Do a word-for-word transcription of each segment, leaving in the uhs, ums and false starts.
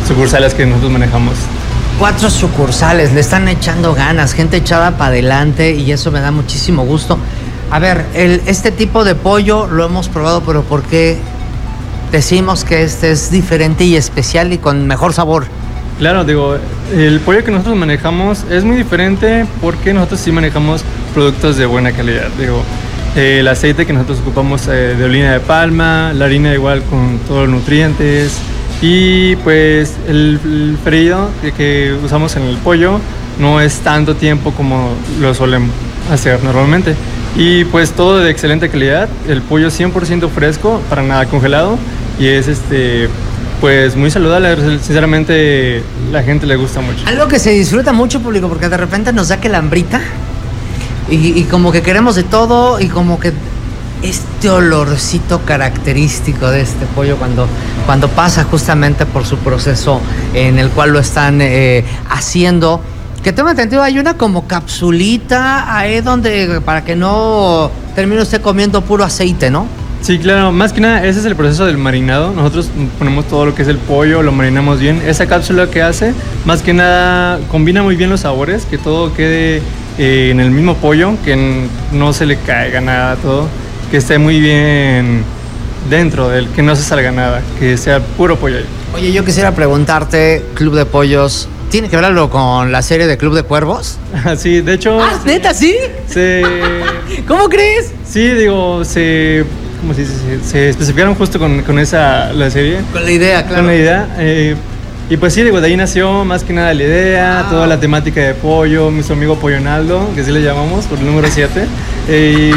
sucursales que nosotros manejamos. Cuatro sucursales, le están echando ganas, gente echada para adelante y eso me da muchísimo gusto. A ver, el, este tipo de pollo lo hemos probado, pero ¿por qué decimos que este es diferente y especial y con mejor sabor? Claro, digo, el pollo que nosotros manejamos es muy diferente porque nosotros sí manejamos productos de buena calidad. Digo, eh, el aceite que nosotros ocupamos eh, de olina de palma, la harina igual con todos los nutrientes y pues el, el freído que, que usamos en el pollo no es tanto tiempo como lo suelen hacer normalmente. Y pues todo de excelente calidad, el pollo cien por ciento fresco, para nada congelado y es este... pues muy saludable, sinceramente la gente le gusta mucho. Algo que se disfruta mucho, público, porque de repente nos da que la hambrita y, y como que queremos de todo y como que este olorcito característico de este pollo cuando, cuando pasa justamente por su proceso en el cual lo están eh, haciendo, que tengo entendido hay una como capsulita ahí donde para que no termine usted comiendo puro aceite, ¿no? Sí, claro, más que nada ese es el proceso del marinado. Nosotros ponemos todo lo que es el pollo, lo marinamos bien. Esa cápsula que hace, más que nada combina muy bien los sabores, que todo quede eh, en el mismo pollo, que no se le caiga nada, todo, que esté muy bien dentro del, que no se salga nada, que sea puro pollo ahí. Oye, yo quisiera preguntarte, Club de Pollos, ¿tiene que ver algo con la serie de Club de Cuervos? Sí, de hecho... ¿Ah, neta, sí? Se... ¿Cómo crees? Sí, digo, se... ¿Cómo se dice? Se, se especificaron justo con, con esa, la serie. Con la idea, claro. Con la idea. Eh, y pues sí, digo, de ahí nació más que nada la idea, wow. Toda la temática de pollo, nuestro amigo Pollonaldo, que así le llamamos, por el número siete. Eh,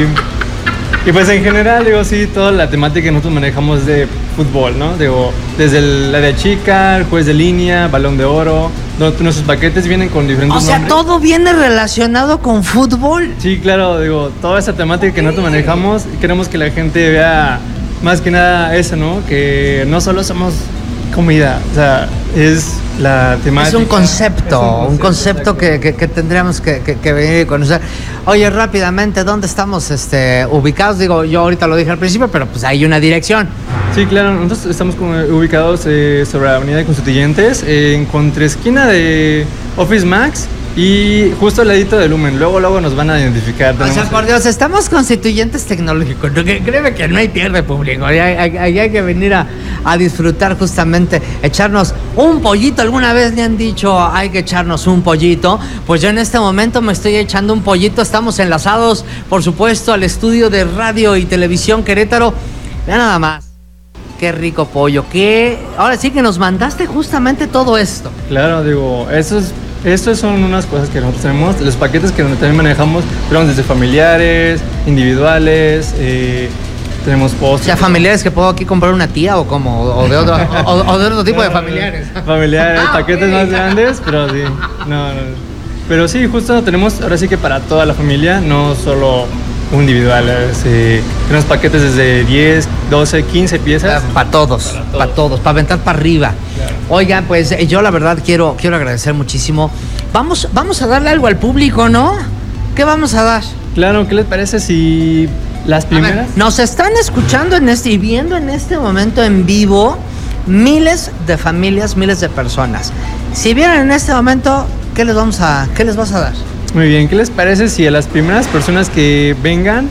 y, y pues en general, digo, sí, toda la temática que nosotros manejamos de fútbol, ¿no? Digo, desde el área chica, el juez de línea, balón de oro. Nuestros paquetes vienen con diferentes O sea, nombres. todo viene relacionado con fútbol. Sí, claro, digo, toda esa temática que nosotros manejamos, queremos que la gente vea más que nada eso, ¿no? Que no solo somos comida, o sea, es la temática. Es un concepto, es un concepto, un concepto que, que, que tendríamos que, que, que venir y conocer. Oye, rápidamente, ¿dónde estamos este, ubicados? Digo, yo ahorita lo dije al principio, pero pues hay una dirección. Sí, claro, nosotros estamos como ubicados eh, sobre la avenida de Constituyentes, eh, en contraesquina de Office Max y justo al ladito de Lumen. Luego, luego nos van a identificar. O sea, por Dios, estamos Constituyentes tecnológicos. Créeme que no hay pierde público. Ahí hay, hay, hay que venir a, a disfrutar justamente, echarnos un pollito. Alguna vez le han dicho, hay que echarnos un pollito. Pues yo en este momento me estoy echando un pollito. Estamos enlazados, por supuesto, al estudio de radio y televisión Querétaro. Vean nada más. Qué rico pollo, que ahora sí que nos mandaste justamente todo esto. Claro, digo, eso es, estas son unas cosas que nosotros tenemos, los paquetes que también manejamos, tenemos desde familiares, individuales, eh, tenemos postres. O sea, familiares que puedo aquí comprar una tía o como, o de otro, o, o de otro tipo de familiares. Familiares, ah, paquetes okay. Más grandes, pero sí, no, no. Pero sí, justo tenemos ahora sí que para toda la familia, no solo individuales, eh, tenemos paquetes desde diez, doce, quince piezas. Para todos, para todos, para todos, para aventar para arriba. Claro. Oigan, pues eh, yo la verdad quiero, quiero agradecer muchísimo. Vamos, vamos a darle algo al público, ¿no? ¿Qué vamos a dar? Claro, ¿qué les parece si las primeras? Ver, nos están escuchando en este y viendo en este momento en vivo miles de familias, miles de personas. Si vienen en este momento, ¿qué les vamos a, qué les vas a dar? Muy bien, ¿qué les parece si a las primeras personas que vengan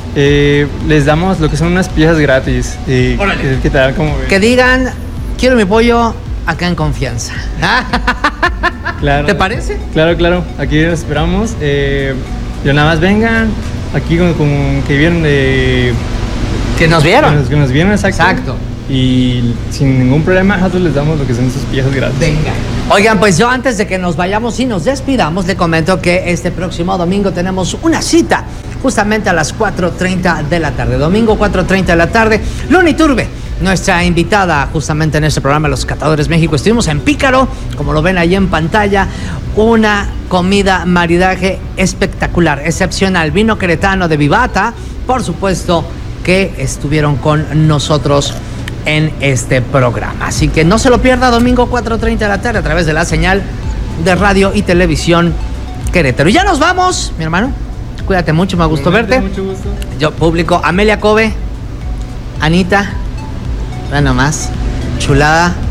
eh, les damos lo que son unas piezas gratis? Eh, ¿qué, ¿Qué tal? ¿Cómo ven? Que digan, quiero mi pollo acá en confianza. Claro. ¿Te parece? Claro, claro, aquí los esperamos. Eh, yo nada más vengan, aquí con, con que vieron de... Que nos vieron. Que nos, que nos vieron, exacto. Exacto. Y sin ningún problema nosotros les damos lo que son sus piezas gratis. Venga. Oigan, pues yo antes de que nos vayamos y nos despidamos, le comento que este próximo domingo tenemos una cita justamente a las cuatro treinta de la tarde. Domingo cuatro treinta de la tarde. Luni Turbe, nuestra invitada justamente en este programa Los Catadores México. Estuvimos en Pícaro, como lo ven ahí en pantalla, una comida, maridaje espectacular, excepcional. Vino queretano de Vivata, por supuesto, que estuvieron con nosotros en este programa. Así que no se lo pierda, domingo cuatro treinta de la tarde a través de la señal de radio y televisión Querétaro. Y ya nos vamos, mi hermano. Cuídate mucho, me gustó verte. Mucho gusto. Yo, público, Amelia Kobe, Anita, vean nomás, chulada.